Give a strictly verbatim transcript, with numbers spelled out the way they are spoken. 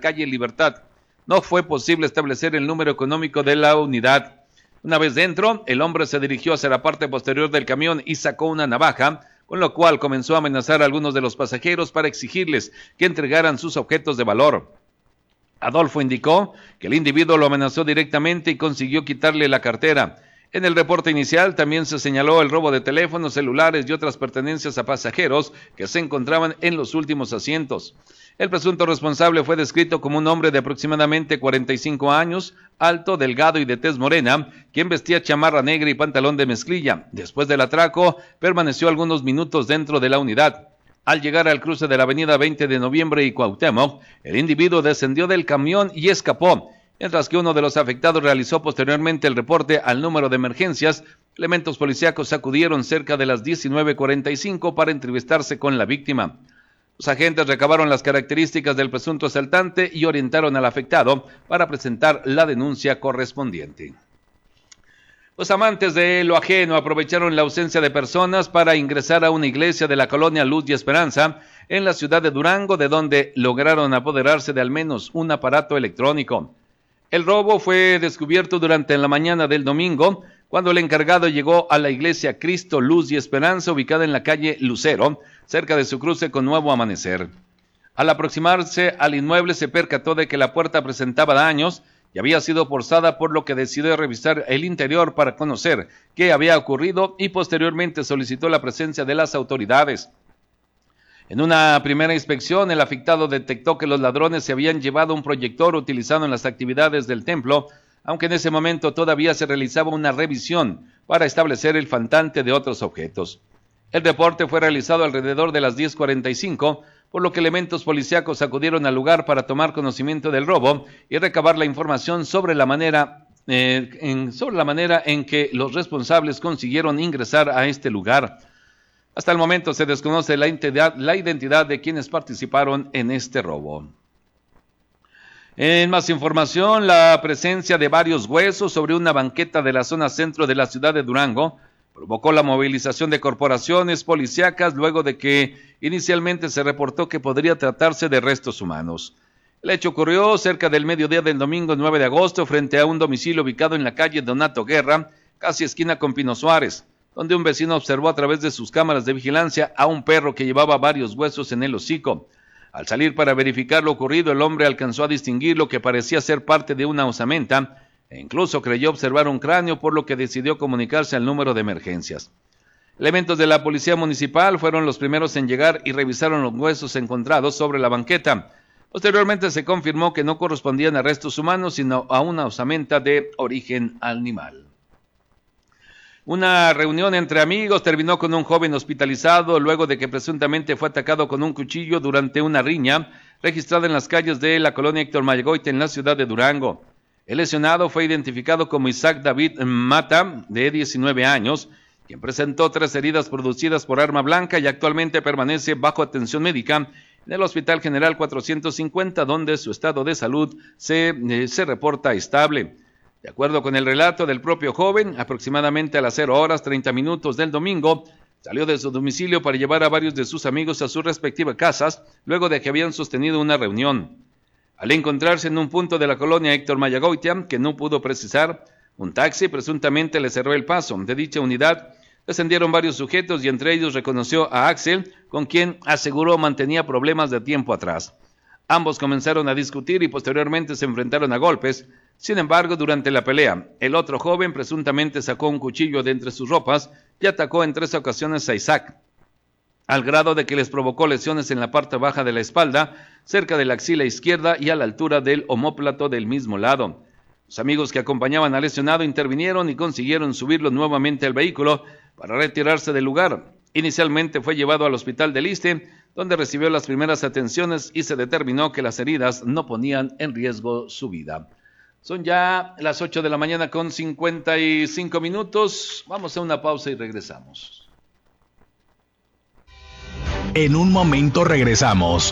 calle Libertad. No fue posible establecer el número económico de la unidad. Una vez dentro, el hombre se dirigió hacia la parte posterior del camión y sacó una navaja, con lo cual comenzó a amenazar a algunos de los pasajeros para exigirles que entregaran sus objetos de valor. Adolfo indicó que el individuo lo amenazó directamente y consiguió quitarle la cartera. En el reporte inicial también se señaló el robo de teléfonos celulares y otras pertenencias a pasajeros que se encontraban en los últimos asientos. El presunto responsable fue descrito como un hombre de aproximadamente cuarenta y cinco años, alto, delgado y de tez morena, quien vestía chamarra negra y pantalón de mezclilla. Después del atraco, permaneció algunos minutos dentro de la unidad. Al llegar al cruce de la avenida veinte de noviembre y Cuauhtémoc, el individuo descendió del camión y escapó. Mientras que uno de los afectados realizó posteriormente el reporte al número de emergencias, elementos policíacos acudieron cerca de las diecinueve cuarenta y cinco para entrevistarse con la víctima. Los agentes recabaron las características del presunto asaltante y orientaron al afectado para presentar la denuncia correspondiente. Los amantes de lo ajeno aprovecharon la ausencia de personas para ingresar a una iglesia de la colonia Luz y Esperanza en la ciudad de Durango, de donde lograron apoderarse de al menos un aparato electrónico. El robo fue descubierto durante la mañana del domingo, cuando el encargado llegó a la iglesia Cristo, Luz y Esperanza, ubicada en la calle Lucero, cerca de su cruce con Nuevo Amanecer. Al aproximarse al inmueble se percató de que la puerta presentaba daños y había sido forzada, por lo que decidió revisar el interior para conocer qué había ocurrido y posteriormente solicitó la presencia de las autoridades. En una primera inspección, el afectado detectó que los ladrones se habían llevado un proyector utilizado en las actividades del templo, aunque en ese momento todavía se realizaba una revisión para establecer el faltante de otros objetos. El reporte fue realizado alrededor de las diez cuarenta y cinco, por lo que elementos policíacos acudieron al lugar para tomar conocimiento del robo y recabar la información sobre la manera, eh, en, sobre la manera en que los responsables consiguieron ingresar a este lugar. Hasta el momento se desconoce la identidad, la identidad de quienes participaron en este robo. En más información, la presencia de varios huesos sobre una banqueta de la zona centro de la ciudad de Durango provocó la movilización de corporaciones policíacas luego de que inicialmente se reportó que podría tratarse de restos humanos. El hecho ocurrió cerca del mediodía del domingo nueve de agosto frente a un domicilio ubicado en la calle Donato Guerra, casi esquina con Pino Suárez, donde un vecino observó a través de sus cámaras de vigilancia a un perro que llevaba varios huesos en el hocico. Al salir para verificar lo ocurrido, el hombre alcanzó a distinguir lo que parecía ser parte de una osamenta e incluso creyó observar un cráneo, por lo que decidió comunicarse al número de emergencias. Elementos de la policía municipal fueron los primeros en llegar y revisaron los huesos encontrados sobre la banqueta. Posteriormente se confirmó que no correspondían a restos humanos, sino a una osamenta de origen animal. Una reunión entre amigos terminó con un joven hospitalizado luego de que presuntamente fue atacado con un cuchillo durante una riña registrada en las calles de la colonia Héctor Mayagoite en la ciudad de Durango. El lesionado fue identificado como Isaac David Mata, de diecinueve años, quien presentó tres heridas producidas por arma blanca y actualmente permanece bajo atención médica en el Hospital General cuatrocientos cincuenta, donde su estado de salud se, eh, se reporta estable. De acuerdo con el relato del propio joven, aproximadamente a las cero horas treinta minutos del domingo, salió de su domicilio para llevar a varios de sus amigos a sus respectivas casas, luego de que habían sostenido una reunión. Al encontrarse en un punto de la colonia Héctor Mayagoitia, que no pudo precisar, un taxi presuntamente le cerró el paso. De dicha unidad descendieron varios sujetos y entre ellos reconoció a Axel, con quien aseguró mantenía problemas de tiempo atrás. Ambos comenzaron a discutir y posteriormente se enfrentaron a golpes. Sin embargo, durante la pelea, el otro joven presuntamente sacó un cuchillo de entre sus ropas y atacó en tres ocasiones a Isaac, al grado de que les provocó lesiones en la parte baja de la espalda, cerca de la axila izquierda y a la altura del omóplato del mismo lado. Los amigos que acompañaban al lesionado intervinieron y consiguieron subirlo nuevamente al vehículo para retirarse del lugar. Inicialmente fue llevado al hospital del Iste, donde recibió las primeras atenciones y se determinó que las heridas no ponían en riesgo su vida. Son ya las ocho de la mañana con cincuenta y cinco minutos. Vamos a una pausa y regresamos. En un momento regresamos.